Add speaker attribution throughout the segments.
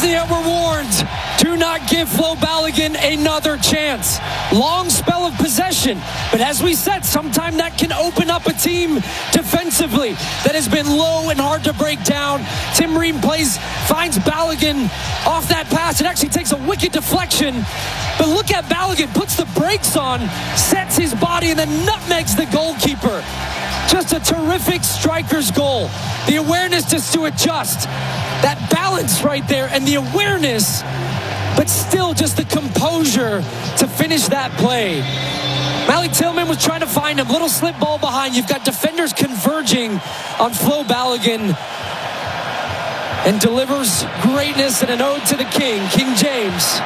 Speaker 1: Bosnia were warned. Do not give Flo Balogun another chance. Long spell of possession. But as we said, sometimes that can open up a team defensively that has been low and hard to break down. Tim Ream finds Balogun off that pass. It actually takes a wicked deflection. But look at Balogun, puts the brakes on, sets his body, and then nutmegs the goalkeeper. Just a terrific striker's goal. The awareness just to adjust. That balance right there and the awareness, but still just the composure to finish that play. Malik Tillman was trying to find him. Little slip ball behind. You've got defenders converging on Flo Balogun. And delivers greatness and an ode to the king, King James.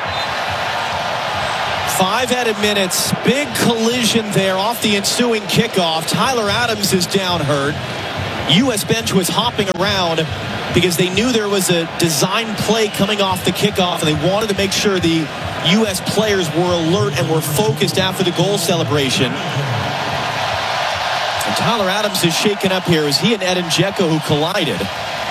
Speaker 2: 5 added minutes. Big collision there off the ensuing kickoff. Tyler Adams is down hurt. U.S. bench was hopping around because they knew there was a design play coming off the kickoff, and they wanted to make sure the U.S. players were alert and were focused after the goal celebration. And Tyler Adams is shaken up here as he and Edin Dzeko, who collided.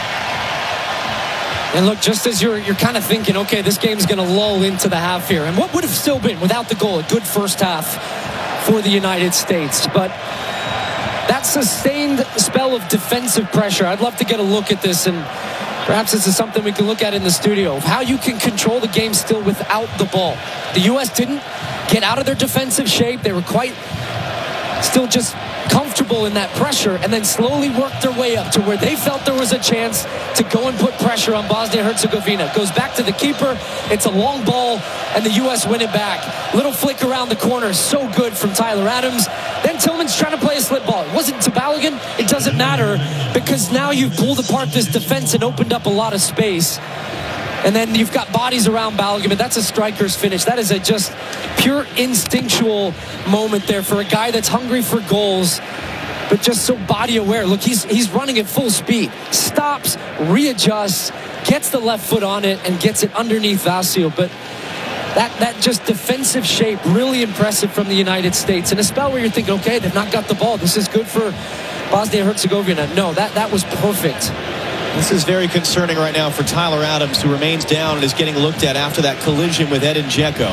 Speaker 1: And look, just as you're kind of thinking, okay, this game's going to lull into the half here. And what would have still been, without the goal, a good first half for the United States. But that sustained spell of defensive pressure, I'd love to get a look at this, and perhaps this is something we can look at in the studio, of how you can control the game still without the ball. The U.S. didn't get out of their defensive shape. They were quite still just comfortable in that pressure, and then slowly worked their way up to where they felt there was a chance to go and put pressure on Bosnia-Herzegovina. Goes back to the keeper. It's a long ball, and the U.S. win it back. Little flick around the corner. So good from Tyler Adams. Then Tillman's trying to play a slip ball. It wasn't to Balogun. It doesn't matter, because now you've pulled apart this defense and opened up a lot of space. And then you've got bodies around Balogun, but that's a striker's finish. That is a just pure instinctual moment there for a guy that's hungry for goals, but just so body aware. Look, he's running at full speed. Stops, readjusts, gets the left foot on it, and gets it underneath Vasil. But that just defensive shape, really impressive from the United States. In a spell where you're thinking, okay, they've not got the ball. This is good for Bosnia-Herzegovina. No, that was perfect.
Speaker 2: This is very concerning right now for Tyler Adams, who remains down and is getting looked at after that collision with Edin Dzeko.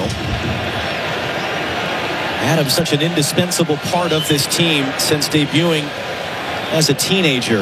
Speaker 2: Adams, such an indispensable part of this team since debuting as a teenager.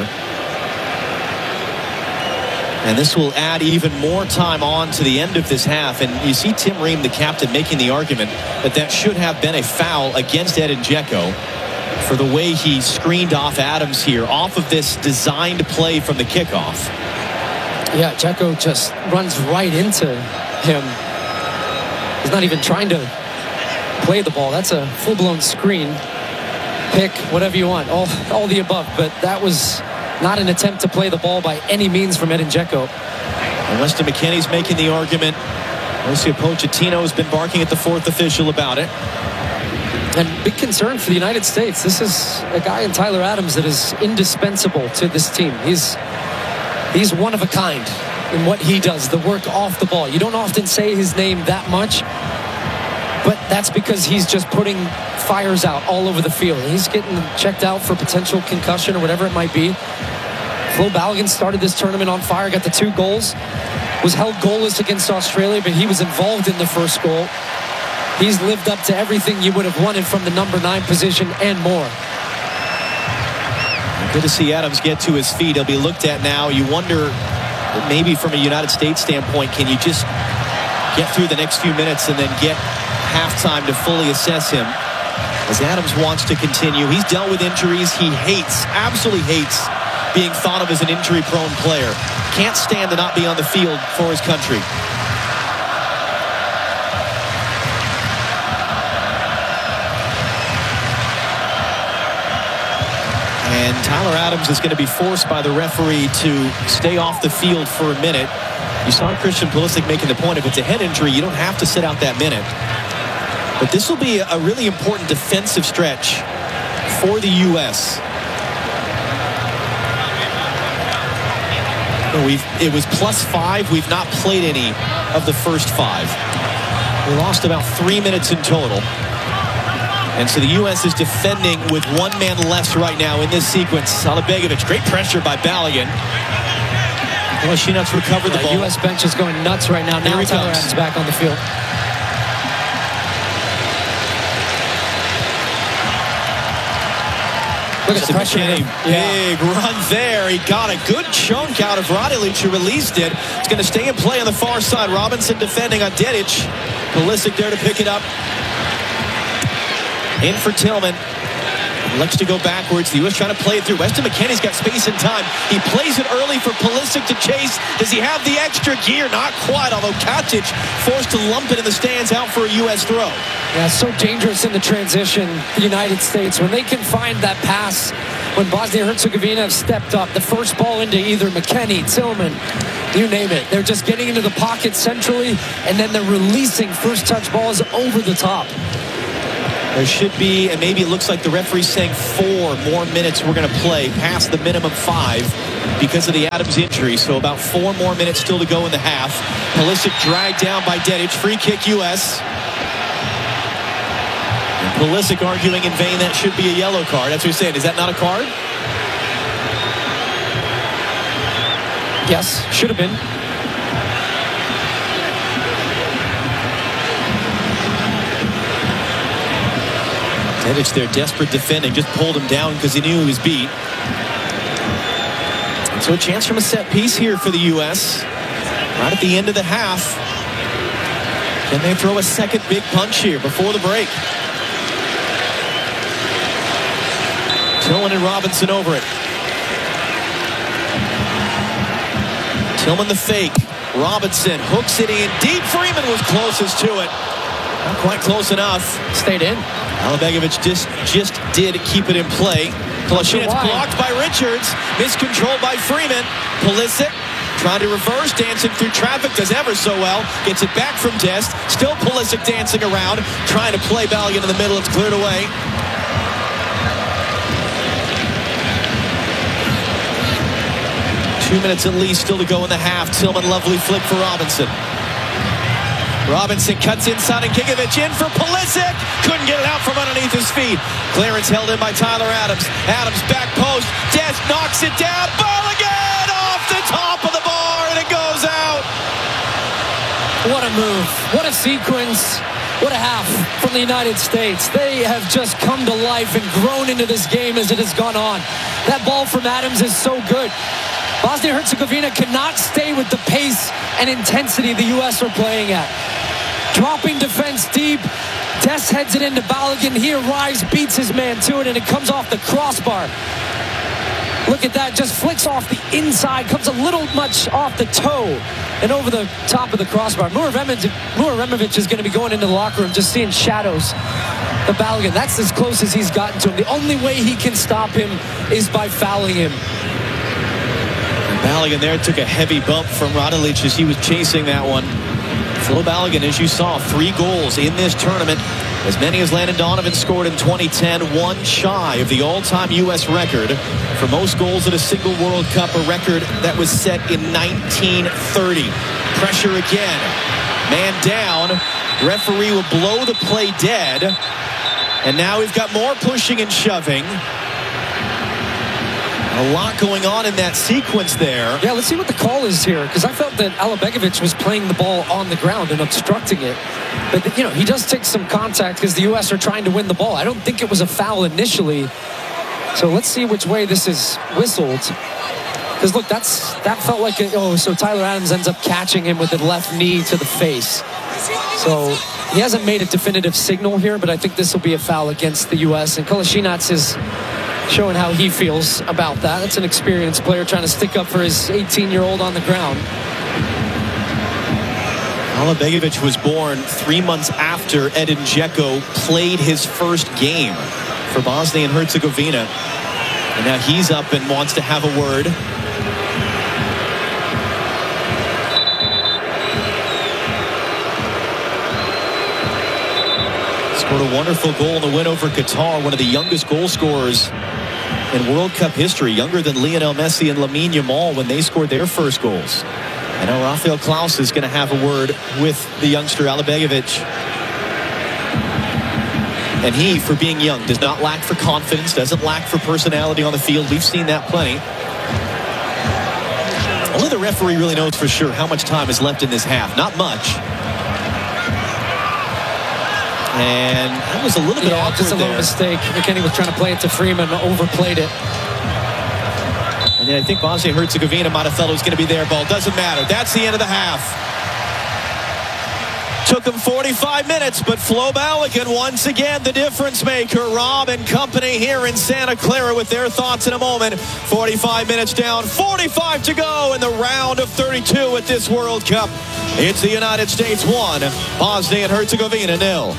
Speaker 2: And this will add even more time on to the end of this half. And you see Tim Ream, the captain, making the argument that should have been a foul against Edin Dzeko for the way he screened off Adams here, off of this designed play from the kickoff.
Speaker 1: Yeah, Dzeko just runs right into him. He's not even trying to play the ball. That's a full-blown screen. Pick, whatever you want, all the above. But that was not an attempt to play the ball by any means from Edin Dzeko.
Speaker 2: And Weston McKennie's making the argument. Mauricio Pochettino has been barking at the fourth official about it.
Speaker 1: And big concern for the United States. This is a guy in Tyler Adams that is indispensable to this team. He's one of a kind in what he does, the work off the ball. You don't often say his name that much, but that's because he's just putting fires out all over the field. He's getting checked out for potential concussion or whatever it might be. Flo Balogun started this tournament on fire, got the 2 goals, was held goalless against Australia, but he was involved in the first goal. He's lived up to everything you would have wanted from the number 9 position and more.
Speaker 2: Good to see Adams get to his feet. He'll be looked at now. You wonder, maybe from a United States standpoint, can you just get through the next few minutes and then get halftime to fully assess him, as Adams wants to continue. He's dealt with injuries. He absolutely hates being thought of as an injury-prone player. Can't stand to not be on the field for his country. And Tyler Adams is going to be forced by the referee to stay off the field for a minute. You saw Christian Pulisic making the point, if it's a head injury, you don't have to sit out that minute. But this will be a really important defensive stretch for the U.S. It was +5. We've not played any of the first 5. We lost about 3 minutes in total. And so the U.S. is defending with 1 man less right now in this sequence. Alibegovic, great pressure by Balogun. Kolasinac recovered the ball.
Speaker 1: U.S. bench is going nuts right now. Now Tyler Adams back on the field. Look at the pressure.
Speaker 2: Big run there. He got a good chunk out of Radilic, who released it. It's going to stay in play on the far side. Robinson defending on Dedic. Pulisic there to pick it up. In for Tillman. Looks to go backwards. The U.S. trying to play it through. Weston McKennie's got space and time. He plays it early for Pulisic to chase. Does he have the extra gear? Not quite, although Katic forced to lump it in the stands out for a U.S. throw.
Speaker 1: Yeah, so dangerous in the transition, the United States. When they can find that pass, when Bosnia-Herzegovina have stepped up, the first ball into either McKennie, Tillman, you name it. They're just getting into the pocket centrally, and then they're releasing first-touch balls over the top.
Speaker 2: There should be, and maybe it looks like the referee's saying 4 more minutes we're going to play, past the minimum 5 because of the Adams injury. So about 4 more minutes still to go in the half. Pulisic dragged down by Dedic. Free kick U.S. And Pulisic arguing in vain that should be a yellow card. That's what he's saying. Is that not a card?
Speaker 1: Yes, should have been.
Speaker 2: Dedic there, desperate defending, just pulled him down because he knew he was beat. And so a chance from a set piece here for the U.S. right at the end of the half. Can they throw a second big punch here before the break? Tillman and Robinson over it. Tillman the fake. Robinson hooks it in deep. Freeman was closest to it. Not quite close enough.
Speaker 1: Stayed in.
Speaker 2: Alabegevich just did keep it in play. Kolasinac blocked by Richards. Miscontrolled by Freeman. Pulisic trying to reverse, dancing through traffic, does ever so well. Gets it back from Dest. Still Pulisic dancing around, trying to play Balogun in the middle. It's cleared away. Two minutes at least still to go in the half. Tillman, lovely flick for Robinson. Robinson cuts inside and Gigovic in for Pulisic. Couldn't get it out from underneath his feet. Clearance held in by Tyler Adams. Adams back post. Dest knocks it down. Balogun off the top of the bar and it goes out.
Speaker 1: What a move. What a sequence. What a half from the United States. They have just come to life and grown into this game as it has gone on. That ball from Adams is so good. Bosnia-Herzegovina cannot stay with the pace and intensity the U.S. are playing at. Dropping defense deep. Dest heads it into Balogun. He arrives, beats his man to it, and it comes off the crossbar. Look at that. Just flicks off the inside. Comes a little much off the toe and over the top of the crossbar. Muremovic is going to be going into the locker room just seeing shadows of Balogun. That's as close as he's gotten to him. The only way he can stop him is by fouling him.
Speaker 2: Balogun there took a heavy bump from Radilic as he was chasing that one. Phil Balogun, as you saw, 3 goals in this tournament. As many as Landon Donovan scored in 2010, one shy of the all-time U.S. record for most goals at a single World Cup, a record that was set in 1930. Pressure again. Man down. Referee will blow the play dead. And now we've got more pushing and shoving. A lot going on in that sequence there.
Speaker 1: Yeah, let's see what the call is here, because I felt that Alabegevich was playing the ball on the ground and obstructing it. But, you know, he does take some contact because the U.S. are trying to win the ball. I don't think it was a foul initially. So let's see which way this is whistled. Because, look, that felt like so Tyler Adams ends up catching him with the left knee to the face. So he hasn't made a definitive signal here, but I think this will be a foul against the U.S. And Kolasinac is showing how he feels about that. That's an experienced player trying to stick up for his 18-year-old on the ground.
Speaker 2: Alabegevich was born 3 months after Edin Dzeko played his first game for Bosnia and Herzegovina. And now he's up and wants to have a word. Scored a wonderful goal in the win over Qatar, one of the youngest goal scorers in World Cup history, younger than Lionel Messi and Lamine Yamal when they scored their first goals. I know Rafael Klaus is going to have a word with the youngster Alabegevich. And he, for being young, does not lack for confidence, doesn't lack for personality on the field. We've seen that plenty. Only the referee really knows for sure how much time is left in this half. Not much. And that was a little bit awkward
Speaker 1: just a little mistake. McKennie was trying to play it to Freeman, overplayed it.
Speaker 2: And then I think Bosnia-Herzegovina might have thought it was going to be their ball. Doesn't matter. That's the end of the half. Took them 45 minutes, but Flo Balogun once again the difference maker. Rob and company here in Santa Clara with their thoughts in a moment. 45 minutes down, 45 to go in the round of 32 at this World Cup. It's the United States 1, Bosnia and Herzegovina 0.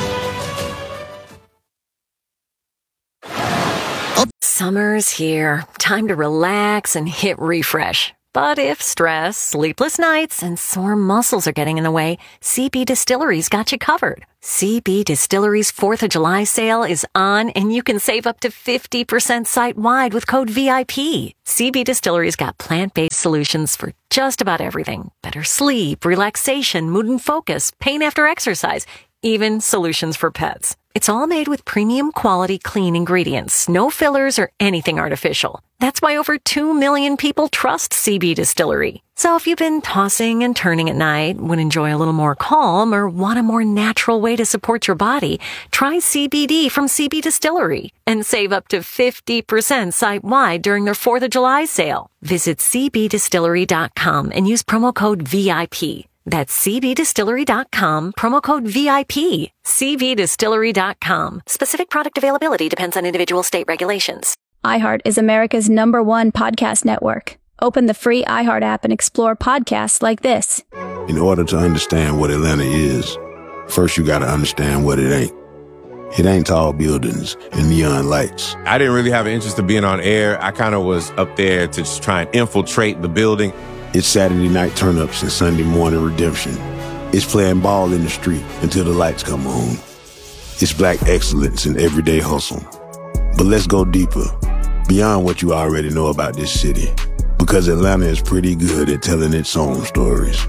Speaker 3: Summer's here. Time to relax and hit refresh. But if stress, sleepless nights, and sore muscles are getting in the way, CB Distillery's got you covered. CB Distillery's 4th of July sale is on, and you can save up to 50% site-wide with code VIP. CB Distillery's got plant-based solutions for just about everything. Better sleep, relaxation, mood and focus, pain after exercise, even solutions for pets. It's all made with premium quality clean ingredients, no fillers or anything artificial. That's why over 2 million people trust CB Distillery. So if you've been tossing and turning at night, would enjoy a little more calm, or want a more natural way to support your body, try CBD from CB Distillery and save up to 50% site-wide during their 4th of July sale. Visit cbdistillery.com and use promo code VIP. That's cbdistillery.com, promo code VIP. cbdistillery.com. Specific product availability depends on individual state regulations.
Speaker 4: iHeart is America's #1 podcast network. Open the free iHeart app and explore podcasts like this.
Speaker 5: In order to understand what Atlanta is, first you gotta understand what it ain't. It ain't tall buildings and neon lights.
Speaker 6: I didn't really have an interest in being on air. I kind of was up there to just try and infiltrate the building.
Speaker 5: It's Saturday night turn-ups and Sunday morning redemption. It's playing ball in the street until the lights come on. It's black excellence in everyday hustle. But let's go deeper, beyond what you already know about this city, because Atlanta is pretty good at telling its own stories.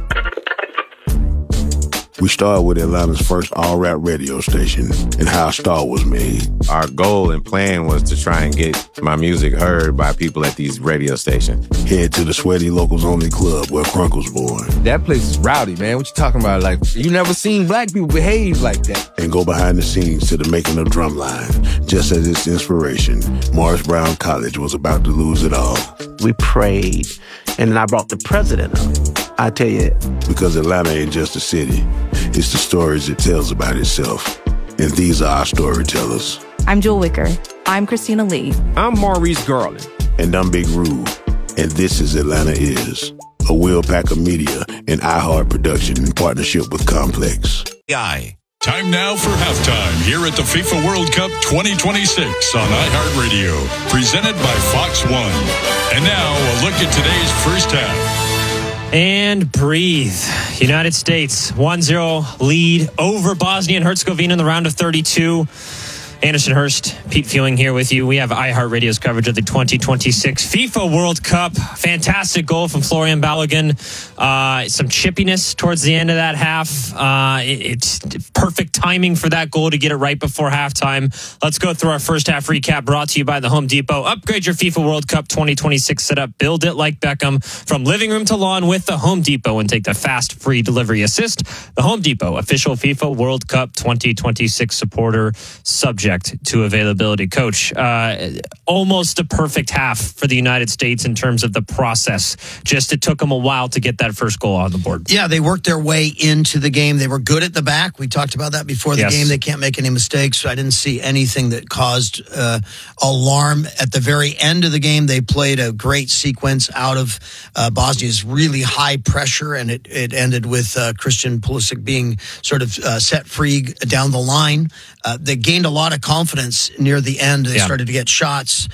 Speaker 5: We started with Atlanta's first all-rap radio station and how a star was made.
Speaker 6: Our goal and plan was to try and get my music heard by people at these radio stations.
Speaker 5: Head to the Sweaty Locals Only Club where Crunk was born.
Speaker 7: That place is rowdy, man. What you talking about? Like, you never seen black people behave like that.
Speaker 5: And go behind the scenes to the making of Drumline. Just as its inspiration, Morris Brown College was about to lose it all.
Speaker 8: We prayed, and then I brought the president up. I tell you,
Speaker 5: because Atlanta ain't just a city. It's the stories it tells about itself. And these are our storytellers.
Speaker 9: I'm Jewel Wicker. I'm Christina Lee.
Speaker 10: I'm Maurice Garland.
Speaker 5: And I'm Big Rube. And this is Atlanta Is, a Will Packer Media and iHeart production in partnership with Complex.
Speaker 11: Time now for halftime here at the FIFA World Cup 2026 on iHeartRadio, presented by Fox One. And now a look at today's first half.
Speaker 12: And breathe. United States 1-0 lead over Bosnia and Herzegovina in the round of 32. Anderson Hurst, Pete Fewing here with you. We have iHeartRadio's coverage of the 2026 FIFA World Cup. Fantastic goal from Florian Balogun. Some chippiness towards the end of that half. It's perfect timing for that goal to get it right before halftime. Let's go through our first half recap, brought to you by the Home Depot. Upgrade your FIFA World Cup 2026 setup. Build it like Beckham. From living room to lawn with the Home Depot, and take the fast, free delivery assist. The Home Depot, official FIFA World Cup 2026 supporter, subject to availability. Coach, almost a perfect half for the United States in terms of the process. Just it took them a while to get that first goal on the board.
Speaker 13: Yeah, they worked their way into the game. They were good at the back. We talked about that before the game. They can't make any mistakes. I didn't see anything that caused alarm. At the very end of the game, they played a great sequence out of Bosnia's really high pressure, and it ended with Christian Pulisic being sort of set free down the line. They gained a lot of confidence near the end. They started to get shots.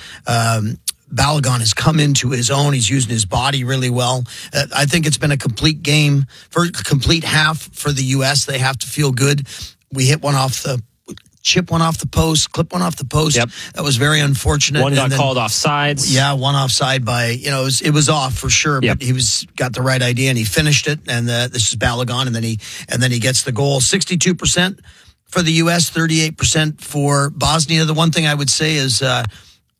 Speaker 13: Balogun has come into his own. He's using his body really well. I think it's been a complete game, for a complete half for the U.S. They have to feel good. We hit one off the chip, one off the post, clip one off the post. Yep. That was very unfortunate.
Speaker 12: One got called offsides.
Speaker 13: Yeah, one offside by, it was off for sure, but he got the right idea and he finished it. And this is Balogun, and then he gets the goal. 62% for the U.S., 38% for Bosnia. The one thing I would say is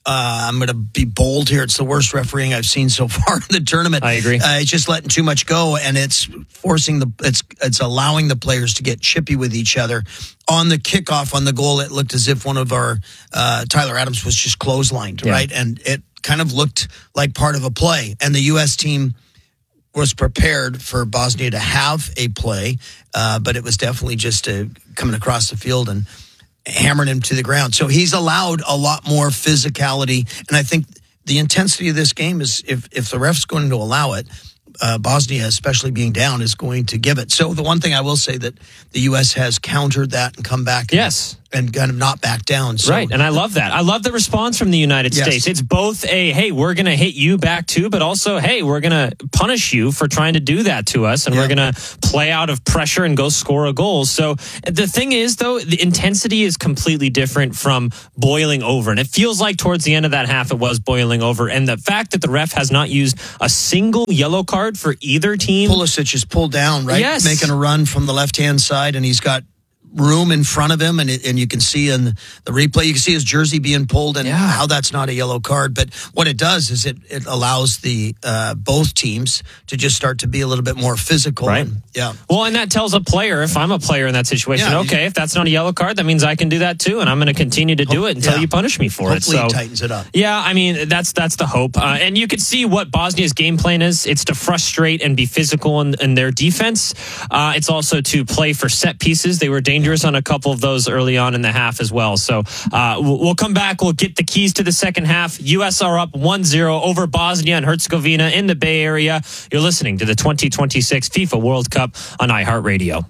Speaker 13: I'm going to be bold here. It's the worst refereeing I've seen so far in the tournament.
Speaker 12: I agree.
Speaker 13: It's just letting too much go, and it's it's allowing the players to get chippy with each other. On the kickoff, on the goal, it looked as if one of our Tyler Adams was just clotheslined, right? And it kind of looked like part of a play. And the U.S. team was prepared for Bosnia to have a play, but it was definitely just coming across the field and hammering him to the ground. So he's allowed a lot more physicality, and I think the intensity of this game is, if the ref's going to allow it, Bosnia, especially being down, is going to give it. So the one thing I will say that the U.S. has countered that and come back and kind of not back down. So,
Speaker 12: right, and I love that. I love the response from the United States. It's both hey, we're going to hit you back too, but also, hey, we're going to punish you for trying to do that to us, and we're going to play out of pressure and go score a goal. So the thing is, though, the intensity is completely different from boiling over, and it feels like towards the end of that half it was boiling over, and the fact that the ref has not used a single yellow card for either team.
Speaker 13: Pulisic is pulled down, right?
Speaker 12: Yes.
Speaker 13: Making a run from the left-hand side, and he's got room in front of him, and you can see in the replay, you can see his jersey being pulled, and how that's not a yellow card. But what it does is it allows the both teams to just start to be a little bit more physical.
Speaker 12: Right. Well, and that tells a player, if I'm a player in that situation, okay, if that's not a yellow card, that means I can do that too, and I'm going to continue to do it until you punish me for
Speaker 13: Hopefully
Speaker 12: it. So
Speaker 13: it tightens it up.
Speaker 12: Yeah, I mean, that's the hope. And you could see what Bosnia's game plan is. It's to frustrate and be physical in their defense. It's also to play for set pieces. They were dangerous on a couple of those early on in the half as well. So we'll come back. We'll get the keys to the second half. U.S. are up 1-0 over Bosnia and Herzegovina in the Bay Area. You're listening to the 2026 FIFA World Cup on iHeartRadio.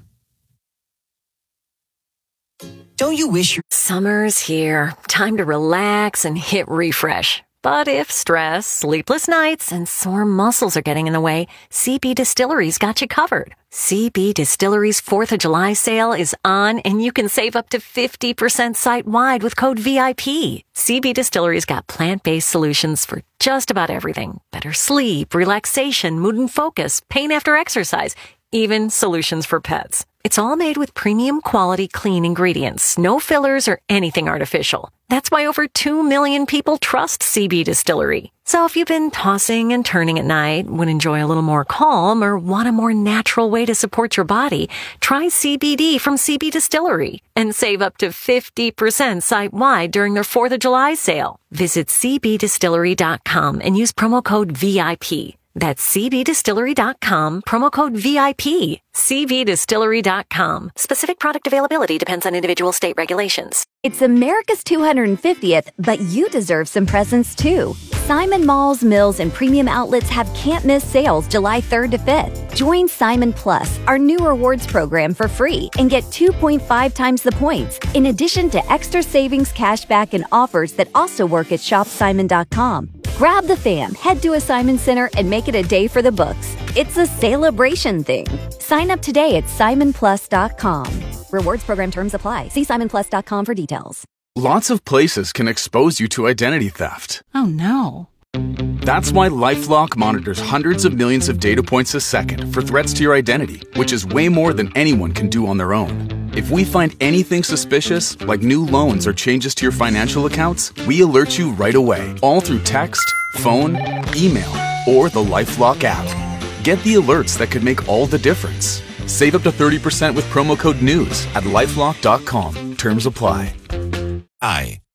Speaker 3: Don't you wish Summer's here. Time to relax and hit refresh. But if stress, sleepless nights, and sore muscles are getting in the way, CB Distillery's got you covered. CB Distillery's 4th of July sale is on, and you can save up to 50% site-wide with code VIP. CB Distillery's got plant-based solutions for just about everything. Better sleep, relaxation, mood and focus, pain after exercise, even solutions for pets. It's all made with premium quality clean ingredients, no fillers or anything artificial. That's why over 2 million people trust CB Distillery. So if you've been tossing and turning at night, would enjoy a little more calm, or want a more natural way to support your body, try CBD from CB Distillery and save up to 50% site-wide during their 4th of July sale. Visit cbdistillery.com and use promo code VIP. That's cbdistillery.com, promo code VIP. cbdistillery.com. Specific product availability depends on individual state regulations.
Speaker 10: It's America's 250th, but you deserve some presents too. Simon Malls, Mills, and Premium Outlets have can't-miss sales July 3rd to 5th. Join Simon Plus, our new rewards program, for free and get 2.5 times the points, in addition to extra savings, cashback, and offers that also work at shopsimon.com. Grab the fam, head to a Simon Center, and make it a day for the books. It's a celebration thing. Sign up today at simonplus.com. Rewards program terms apply. See simonplus.com for details.
Speaker 14: Lots of places can expose you to identity theft.
Speaker 15: Oh no.
Speaker 14: That's why LifeLock monitors hundreds of millions of data points a second for threats to your identity, which is way more than anyone can do on their own. If we find anything suspicious, like new loans or changes to your financial accounts, we alert you right away, all through text, phone, email, or the LifeLock app. Get the alerts that could make all the difference. Save up to 30% with promo code NEWS at LifeLock.com. Terms apply.
Speaker 16: Hi,